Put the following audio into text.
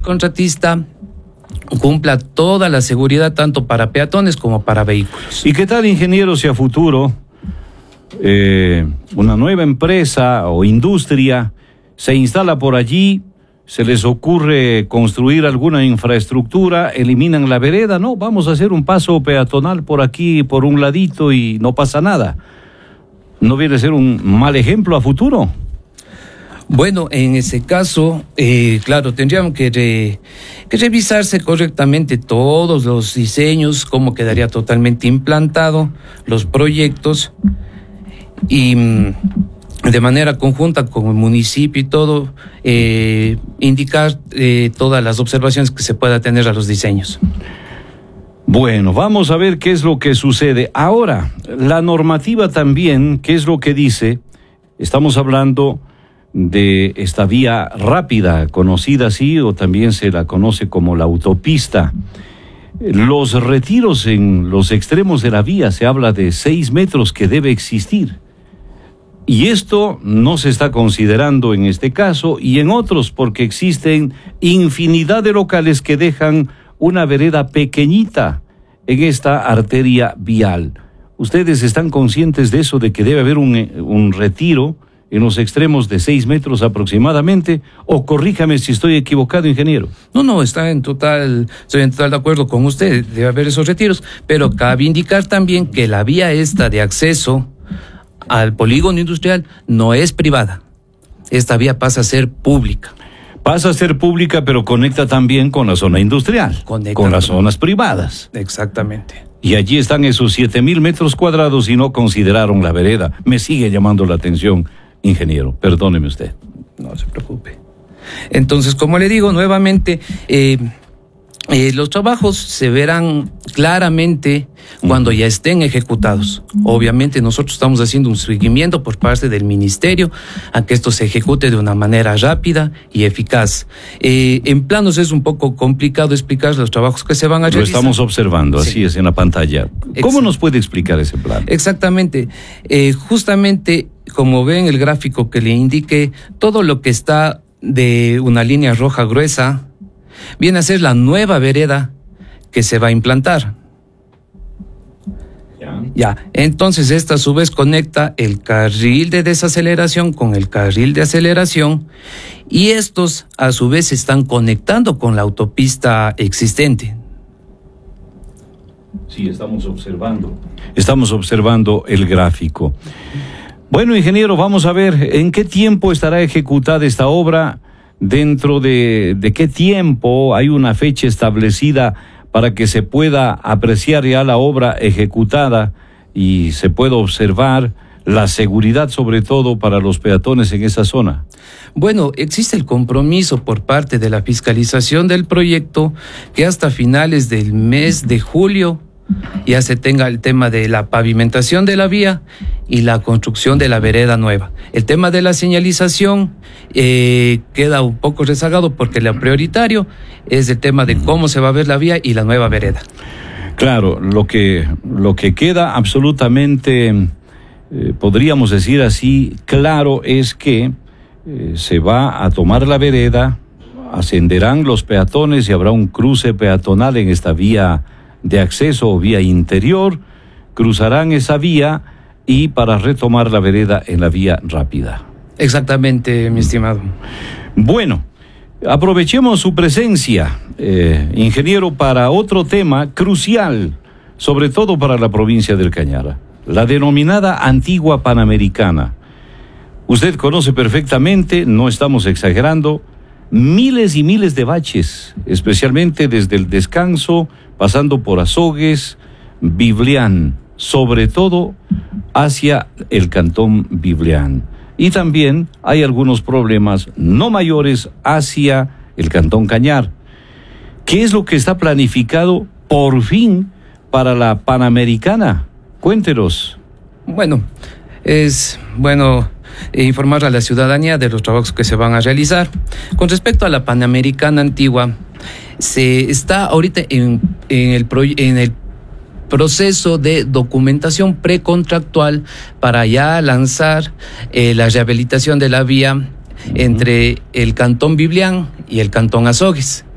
contratista cumpla toda la seguridad tanto para peatones como para vehículos. ¿Y qué tal, ingeniero, si a futuro una nueva empresa o industria se instala por allí, se les ocurre construir alguna infraestructura, eliminan la vereda? No, vamos a hacer un paso peatonal por aquí, por un ladito y no pasa nada. ¿No viene a ser un mal ejemplo a futuro? Bueno, en ese caso, claro, tendrían que revisarse correctamente todos los diseños, cómo quedaría totalmente implantado, los proyectos, y de manera conjunta con el municipio y todo, indicar todas las observaciones que se pueda tener a los diseños. Bueno, vamos a ver qué es lo que sucede. Ahora, la normativa también, ¿qué es lo que dice? Estamos hablando de esta vía rápida, conocida así, o también se la conoce como la autopista. Los retiros en los extremos de la vía, se habla de 6 metros que debe existir. Y esto no se está considerando en este caso y en otros, porque existen infinidad de locales que dejan una vereda pequeñita en esta arteria vial. ¿Ustedes están conscientes de eso, de que debe haber un retiro en los extremos de 6 metros aproximadamente? O corríjame si estoy equivocado, ingeniero. No, estoy en total de acuerdo con usted, debe haber esos retiros, pero cabe indicar también que la vía esta de acceso al polígono industrial no es privada. Esta vía pasa a ser pública. Pasa a ser pública, pero conecta también con la zona industrial, con las zonas privadas. Exactamente. Y allí están esos 7,000 metros cuadrados y no consideraron la vereda. Me sigue llamando la atención, ingeniero. Perdóneme usted. No se preocupe. Entonces, como le digo nuevamente, los trabajos se verán claramente cuando ya estén ejecutados. Obviamente nosotros estamos haciendo un seguimiento por parte del ministerio a que esto se ejecute de una manera rápida y eficaz. En planos es un poco complicado explicar los trabajos que se van a realizar. Lo estamos observando, así es en la pantalla. ¿Cómo nos puede explicar ese plan? Exactamente. Justamente, como ven el gráfico que le indiqué, todo lo que está de una línea roja gruesa viene a ser la nueva vereda que se va a implantar. Ya, entonces esta a su vez conecta el carril de desaceleración con el carril de aceleración y estos a su vez se están conectando con la autopista existente. Sí, estamos observando el gráfico. Bueno, ingeniero, vamos a ver en qué tiempo estará ejecutada esta obra. ¿Dentro de qué tiempo hay una fecha establecida para que se pueda apreciar ya la obra ejecutada y se pueda observar la seguridad, sobre todo para los peatones en esa zona? Bueno, existe el compromiso por parte de la fiscalización del proyecto que hasta finales del mes de julio ya se tenga el tema de la pavimentación de la vía y la construcción de la vereda nueva. El tema de la señalización queda un poco rezagado porque lo prioritario es el tema de cómo se va a ver la vía y la nueva vereda. Claro, lo que queda absolutamente, podríamos decir así, claro es que se va a tomar la vereda, ascenderán los peatones y habrá un cruce peatonal en esta vía de acceso o vía interior, cruzarán esa vía y para retomar la vereda en la vía rápida. Exactamente, mi estimado. Bueno, aprovechemos su presencia, ingeniero, para otro tema crucial, sobre todo para la provincia del Cañar, la denominada Antigua Panamericana. Usted conoce perfectamente, no estamos exagerando, miles y miles de baches, especialmente desde el Descanso, pasando por Azogues, Biblián, sobre todo hacia el cantón Biblián. Y también hay algunos problemas no mayores hacia el cantón Cañar. ¿Qué es lo que está planificado por fin para la Panamericana? Cuéntenos. Bueno, es bueno informar a la ciudadanía de los trabajos que se van a realizar. Con respecto a la Panamericana Antigua, se está ahorita en el proceso de documentación precontractual para ya lanzar la rehabilitación de la vía entre el cantón Biblián y el cantón Azogues.